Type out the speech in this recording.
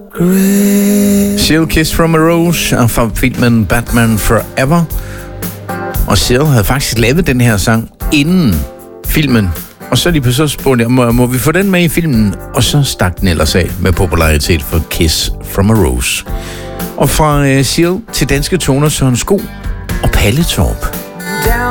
Seal, Kiss from a Rose, og fra filmen Batman Forever. Og Seal havde faktisk lavet den her sang inden filmen. Og så lige pludselig spurgte jeg, må vi få den med i filmen? Og så stak den ellers af med popularitet for Kiss from a Rose. Og fra Seal til danske toner, Søren Sko og Palle Torp.